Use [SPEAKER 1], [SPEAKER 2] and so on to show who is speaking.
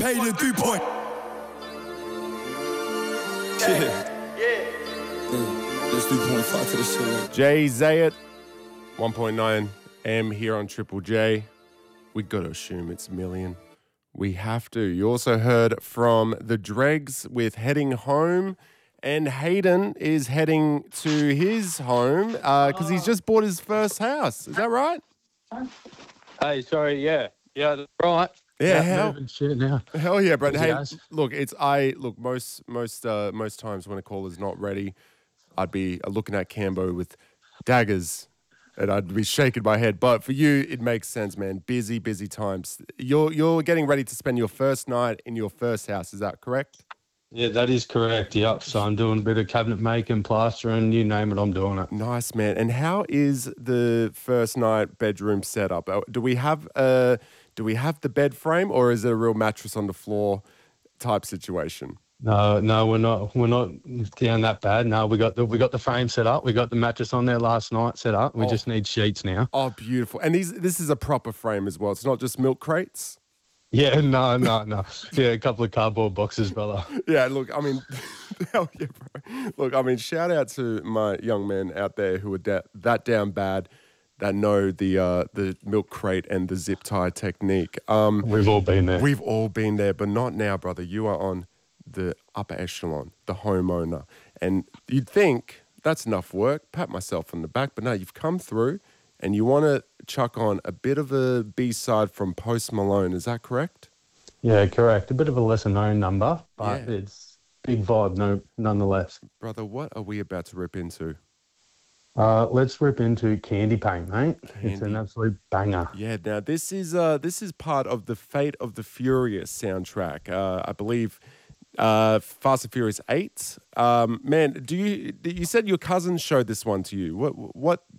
[SPEAKER 1] Hayden 3-point. There's 3.5 to the shit.
[SPEAKER 2] Jay Zayat, 1.9 M here on Triple J. We gotta assume it's million. We have to. You also heard from the Dregs with Heading Home, and Hayden is heading to his home because he's just bought his first house. Is that right?
[SPEAKER 3] Hey, sorry, yeah, that's right.
[SPEAKER 2] Yeah,
[SPEAKER 3] moving shit now.
[SPEAKER 2] hell yeah, Brent.
[SPEAKER 3] Busy
[SPEAKER 2] Hey,
[SPEAKER 3] as.
[SPEAKER 2] look, most times when a caller's not ready, I'd be looking at Cambo with daggers and I'd be shaking my head. But for you, it makes sense, man. Busy times. You're getting ready to spend your first night in your first house. Is that correct?
[SPEAKER 3] Yeah, that is correct. Yep. So I'm doing a bit of cabinet making, plastering, you name it, I'm doing it.
[SPEAKER 2] Nice, man. And how is the first night bedroom set up? Do we have the bed frame, or is it a real mattress on the floor type situation?
[SPEAKER 3] No, we're not down that bad. No, we got the frame set up. We got the mattress on there last night set up. We just need sheets now.
[SPEAKER 2] Oh, beautiful. And this is a proper frame as well. It's not just milk crates.
[SPEAKER 3] Yeah, no. Yeah, a couple of cardboard boxes, brother.
[SPEAKER 2] Yeah, look, I mean, hell yeah, bro. Look, I mean, shout out to my young men out there who are that down bad, that know the milk crate and the zip tie technique.
[SPEAKER 3] We've all been there.
[SPEAKER 2] We've all been there, but not now, brother. You are on the upper echelon, the homeowner. And you'd think that's enough work, pat myself on the back, but no, you've come through and you want to chuck on a bit of a B-side from Post Malone. Is that correct?
[SPEAKER 3] Yeah, correct. A bit of a lesser known number, but
[SPEAKER 2] Yeah.
[SPEAKER 3] it's big vibe nonetheless.
[SPEAKER 2] Brother, what are we about to rip into?
[SPEAKER 3] Let's rip into Candy Paint, mate. It's an absolute banger.
[SPEAKER 2] Yeah, now this is part of the Fate of the Furious soundtrack. I believe Fast and Furious 8. Man, you said your cousin showed this one to you. What